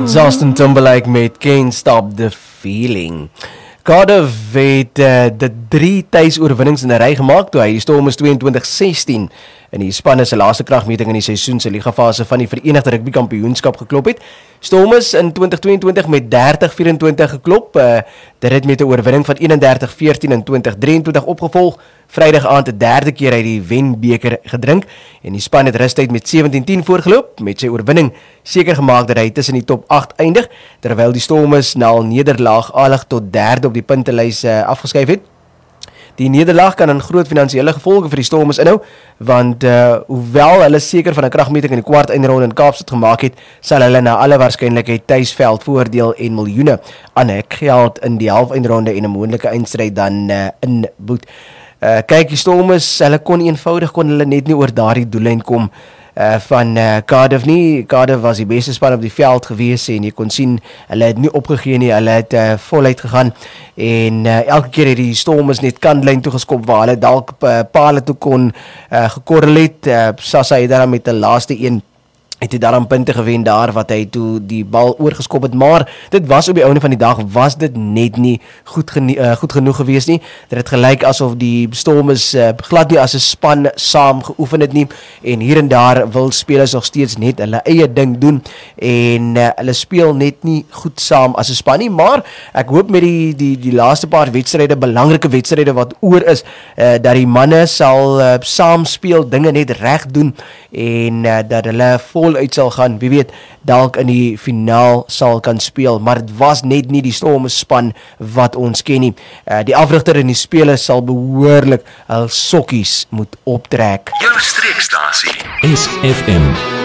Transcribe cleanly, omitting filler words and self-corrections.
Justin Timberlake met Can't Stop the Feeling. Cardiff het de 3 thuisoorwinnings in 'n ry gemaak toe hy die Stormers 22-16 in die spanne se laaste kragmeting in die seisoen se ligafase van die Verenigde Rugby Kampioenskap geklop het. Stormers in 2022 met 30-24 geklop. Dit het met 'n oorwinning van 31-14 in 2023 opgevolg. Vrydag aand 'n derde keer uit die wenbeker gedrink en die span het rustyd met 17-10 voorgeloop met sy oorwinning seker gemaak dat hy tussen die top 8 eindig, terwyl die Stormers na 'n nederlaag alig tot derde op die puntelys afgeskuif het. Die nederlaag kan 'n groot finansiële gevolge vir die Stormers inhou, want hoewel hulle seker van 'n kragmeting in die kwart eindronde in Kaapstad gemaak het, sal hulle na alle waarskynlikheid tuisveld voordeel en miljoene aan hekgeld in die halfeindronde en 'n moontlike eindstryd dan inboet. Kyk, die Stormers, hulle kon hulle net nie oor daardie doellyn kom van Cardiff nie. Cardiff was die beste span op die veld gewees en jy kon sien, hulle het nie opgegee nie, hulle het voluit gegaan en elke keer het die Stormers net kantlyn toegeskop waar hulle dalk pale toe kon gekorrel het. Sasa het daar met die laaste een het hy daaraan punte gewen daar wat hy toe die bal oorgeskop het, maar dit was op die einde van die dag was dit net nie goed genoeg gewees nie. Dit het gelyk asof die Stormers glad nie as 'n span saam geoefen het nie en hier en daar wil spelers nog steeds net hulle eie ding doen en hulle speel net nie goed saam as 'n span nie, maar ek hoop met die laaste paar wedstryde, belangrike wedstryde wat oor is, dat die manne sal saam speel, dinge net reg doen en dat hulle voluit sal gaan, wie weet, dalk in die finaal sal kan speel, maar dit was net nie die Stormers span wat ons ken nie. Die afrigter en die spelers sal behoorlik hul sokkies moet optrek. Jou streekstasie SFM